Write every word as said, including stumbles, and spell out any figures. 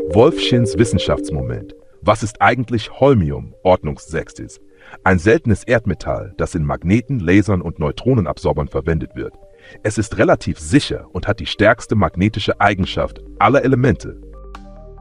Wolfschins Wissenschaftsmoment. Was ist eigentlich Holmium, Ordnungssechstes? Ein seltenes Erdmetall, das in Magneten, Lasern und Neutronenabsorbern verwendet wird. Es ist relativ sicher und hat die stärkste magnetische Eigenschaft aller Elemente,